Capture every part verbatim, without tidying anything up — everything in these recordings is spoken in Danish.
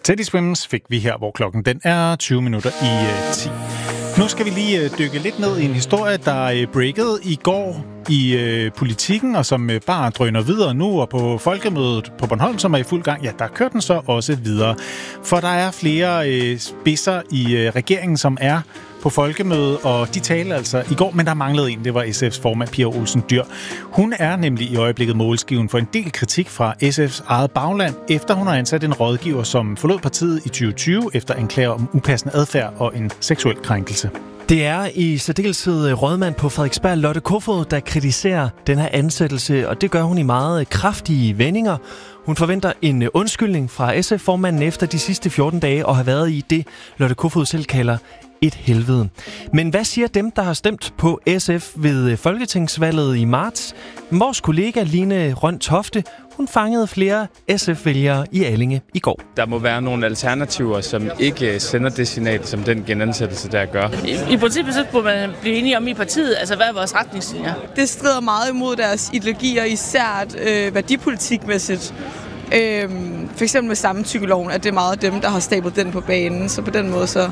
Teddy Swims fik vi her, hvor klokken den er tyve minutter i uh, ti. Nu skal vi lige uh, dykke lidt ned i en historie, der uh, breakede i går i øh, politikken, og som øh, bare drøner videre nu, og på folkemødet på Bornholm, som er i fuld gang, ja, der kører den så også videre. For der er flere øh, spidser i øh, regeringen, som er på folkemødet, og de talte altså i går, men der manglede en, det var S F's formand Pia Olsen Dyhr. Hun er nemlig i øjeblikket målskiven for en del kritik fra S F's eget bagland, efter hun har ansat en rådgiver, som forlod partiet i tyve tyve efter anklager om upassende adfærd og en seksuel krænkelse. Det er i særdeleshed rådmand på Frederiksberg, Lotte Kofod, der kritiserer den her ansættelse, og det gør hun i meget kraftige vendinger. Hun forventer en undskyldning fra S F-formanden efter de sidste fjorten dage og har været i det, Lotte Kofod selv kalder et helvede. Men hvad siger dem, der har stemt på S F ved folketingsvalget i marts? Vores kollega Line Røn Tofte, hun fangede flere S F-vælgere i Allinge i går. Der må være nogle alternativer, som ikke sender det signal, som den genansættelse der gør. I, i princippet så burde man blive enige om i partiet, altså hvad er vores retningslinjer? Det strider meget imod deres ideologier, især øh, værdipolitikmæssigt. Øh, for eksempel med samtykkeloven, at det er meget dem, der har stablet den på banen. Så på den måde så,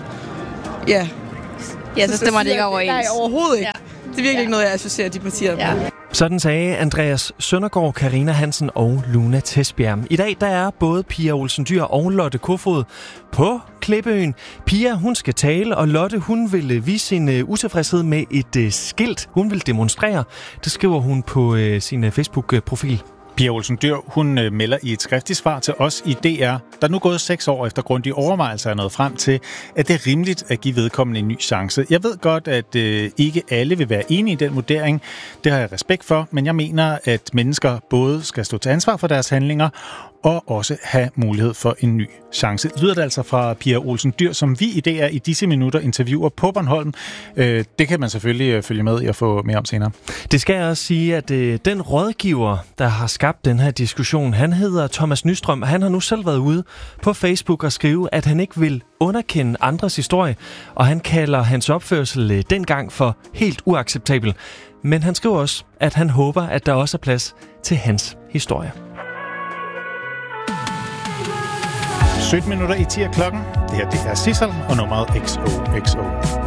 ja. Ja, så stemmer det ikke overens. Nej, overhovedet ikke. Ja. Det er virkelig ja. ikke noget, jeg associerer de partier med. Ja. Sådan sagde Andreas Søndergaard, Karina Hansen og Luna Tesbjerg. I dag der er både Pia Olsen Dyhr og Lotte Kofod på Klippeøen. Pia, hun skal tale, og Lotte, hun vil vise sin utilfredshed med et skilt. Hun vil demonstrere. Det skriver hun på sin Facebook-profil. Pia Olsen Dyhr, hun øh, melder i et skriftligt svar til os i D R, der nu gået seks år efter grundige overvejelser er nået frem til, at det er rimeligt at give vedkommende en ny chance. Jeg ved godt, at øh, ikke alle vil være enige i den vurdering. Det har jeg respekt for, men jeg mener, at mennesker både skal stå til ansvar for deres handlinger og også have mulighed for en ny chance. Lyder det altså fra Pia Olsen Dyhr, som vi i D R i disse minutter interviewer på Bornholm. Øh, det kan man selvfølgelig følge med i at få mere om senere. Det skal jeg også sige, at øh, den rådgiver, der har skabt den her diskussion, han hedder Thomas Nystrøm, og han har nu selv været ude på Facebook og skrive, at han ikke vil underkende andres historie, og han kalder hans opførsel øh, dengang for helt uacceptabel. Men han skriver også, at han håber, at der også er plads til hans historie. sytten minutter i ti klokken. Det her det er Sissel og nummeret X O X O.